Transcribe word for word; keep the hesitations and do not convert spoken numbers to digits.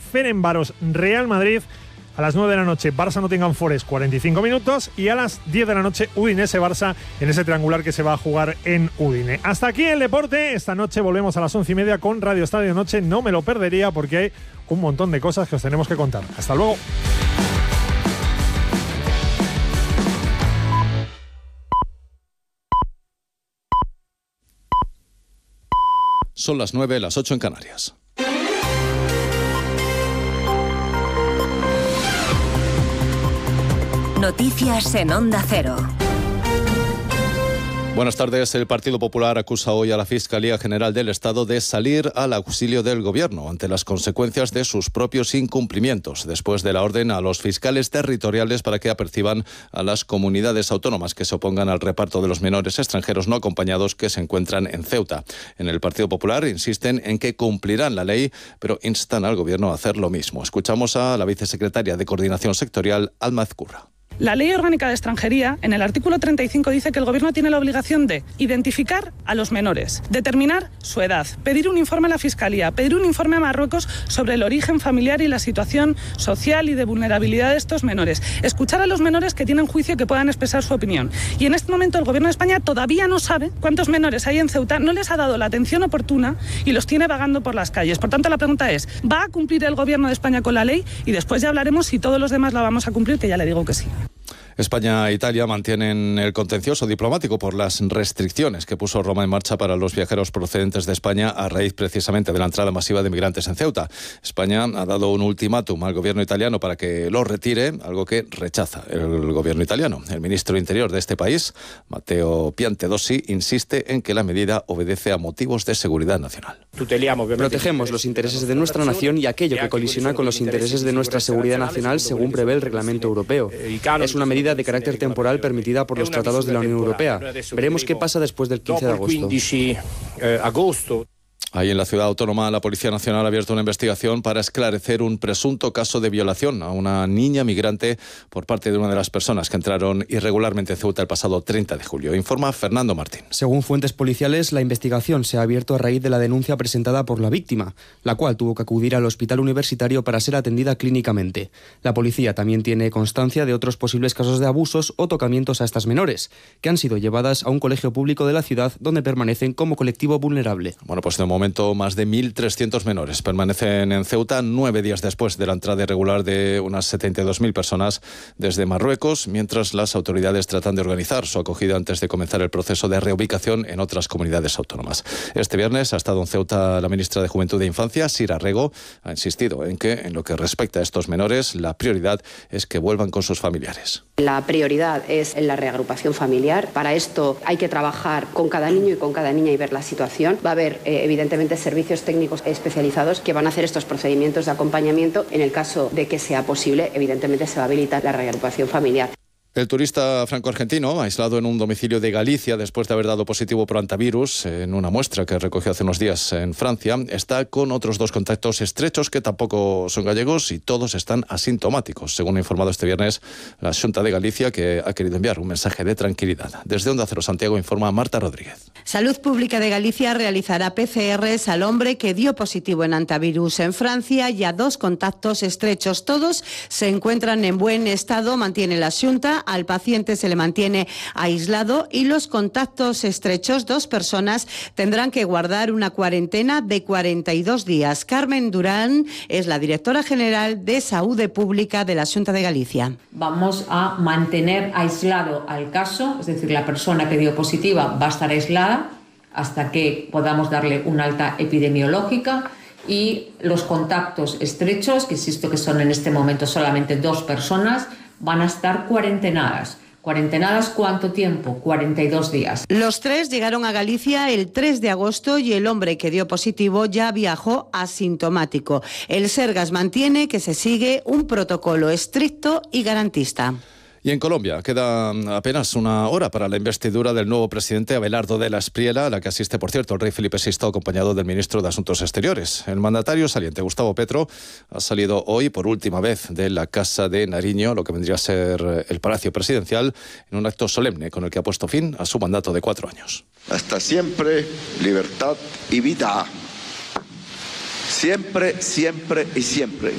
Ferencváros Real Madrid. A las nueve de la noche, Barça-Nottingham Forest, cuarenta y cinco minutos. Y a las diez de la noche, Udinese-Barça, en ese triangular que se va a jugar en Udine. Hasta aquí el deporte. Esta noche volvemos a las once y media con Radio Estadio Noche. No me lo perdería porque hay un montón de cosas que os tenemos que contar. Hasta luego. Son las nueve, las ocho en Canarias. Noticias en Onda Cero. Buenas tardes. El Partido Popular acusa hoy a la Fiscalía General del Estado de salir al auxilio del Gobierno ante las consecuencias de sus propios incumplimientos, después de la orden a los fiscales territoriales para que aperciban a las comunidades autónomas que se opongan al reparto de los menores extranjeros no acompañados que se encuentran en Ceuta. En el Partido Popular insisten en que cumplirán la ley, pero instan al Gobierno a hacer lo mismo. Escuchamos a la vicesecretaria de Coordinación Sectorial, Alma Ezcurra. La Ley Orgánica de Extranjería, en el artículo treinta y cinco, dice que el Gobierno tiene la obligación de identificar a los menores, determinar su edad, pedir un informe a la Fiscalía, pedir un informe a Marruecos sobre el origen familiar y la situación social y de vulnerabilidad de estos menores, escuchar a los menores que tienen juicio y que puedan expresar su opinión. Y en este momento el Gobierno de España todavía no sabe cuántos menores hay en Ceuta, no les ha dado la atención oportuna y los tiene vagando por las calles. Por tanto, la pregunta es, ¿va a cumplir el Gobierno de España con la ley? Y después ya hablaremos si todos los demás la vamos a cumplir, que ya le digo que sí. España e Italia mantienen el contencioso diplomático por las restricciones que puso Roma en marcha para los viajeros procedentes de España a raíz precisamente de la entrada masiva de migrantes en Ceuta. España ha dado un ultimátum al gobierno italiano para que lo retire, algo que rechaza el gobierno italiano. El ministro de Interior de este país, Matteo Piantedosi, insiste en que la medida obedece a motivos de seguridad nacional. Protegemos los intereses de nuestra nación y aquello que colisiona con los intereses de nuestra seguridad nacional según prevé el reglamento europeo. Es una medida de carácter temporal permitida por los tratados de la Unión Europea. Veremos qué pasa después del quince de agosto. Ahí en la ciudad autónoma, la Policía Nacional ha abierto una investigación para esclarecer un presunto caso de violación a una niña migrante por parte de una de las personas que entraron irregularmente en Ceuta el pasado treinta de julio. Informa Fernando Martín. Según fuentes policiales, la investigación se ha abierto a raíz de la denuncia presentada por la víctima, la cual tuvo que acudir al hospital universitario para ser atendida clínicamente. La policía también tiene constancia de otros posibles casos de abusos o tocamientos a estas menores, que han sido llevadas a un colegio público de la ciudad donde permanecen como colectivo vulnerable. Bueno, pues de momento más de mil trescientos menores permanecen en Ceuta nueve días después de la entrada irregular de unas setenta y dos mil personas desde Marruecos, mientras las autoridades tratan de organizar su acogida antes de comenzar el proceso de reubicación en otras comunidades autónomas. Este viernes ha estado en Ceuta la ministra de Juventud e Infancia, Sira Rego. Ha insistido en que, en lo que respecta a estos menores, la prioridad es que vuelvan con sus familiares. La prioridad es en la reagrupación familiar. Para esto hay que trabajar con cada niño y con cada niña y ver la situación. Va a haber, eh, evidentemente, servicios técnicos especializados que van a hacer estos procedimientos de acompañamiento. En el caso de que sea posible, evidentemente se va a habilitar la reagrupación familiar. El turista franco-argentino, aislado en un domicilio de Galicia después de haber dado positivo por antivirus en una muestra que recogió hace unos días en Francia, está con otros dos contactos estrechos que tampoco son gallegos y todos están asintomáticos, según ha informado este viernes la Xunta de Galicia, que ha querido enviar un mensaje de tranquilidad. Desde Onda Cero Santiago informa Marta Rodríguez. Salud Pública de Galicia realizará P C Rs al hombre que dio positivo en antivirus en Francia y a dos contactos estrechos. Todos se encuentran en buen estado, mantiene la Xunta. Al paciente se le mantiene aislado y los contactos estrechos, dos personas, tendrán que guardar una cuarentena de cuarenta y dos días. Carmen Durán es la directora general de Salud Pública de la Xunta de Galicia. Vamos a mantener aislado al caso, es decir, la persona que dio positiva va a estar aislada hasta que podamos darle una alta epidemiológica. Y los contactos estrechos, que insisto que son en este momento solamente dos personas, van a estar cuarentenadas. ¿Cuarentenadas cuánto tiempo? cuarenta y dos días. Los tres llegaron a Galicia el tres de agosto y el hombre que dio positivo ya viajó asintomático. El Sergas mantiene que se sigue un protocolo estricto y garantista. Y en Colombia queda apenas una hora para la investidura del nuevo presidente Abelardo de la Espriella, a la que asiste, por cierto, el rey Felipe sexto, acompañado del ministro de Asuntos Exteriores. El mandatario saliente, Gustavo Petro, ha salido hoy por última vez de la Casa de Nariño, lo que vendría a ser el Palacio Presidencial, en un acto solemne con el que ha puesto fin a su mandato de cuatro años. Hasta siempre, libertad y vida. Siempre, siempre y siempre.